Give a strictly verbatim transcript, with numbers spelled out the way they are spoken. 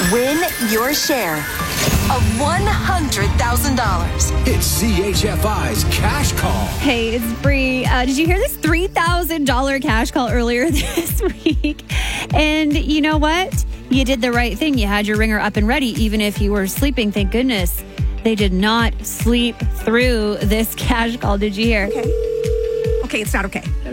Win your share of one hundred thousand dollars. It's C H F I's Cash Call. Hey, it's Bree. Uh, did you hear this three thousand dollars cash call earlier this week? And you know what? You did the right thing. You had your ringer up and ready, even if you were sleeping. Thank goodness they did not sleep through this cash call. Did you hear? Okay. Okay, it's not okay.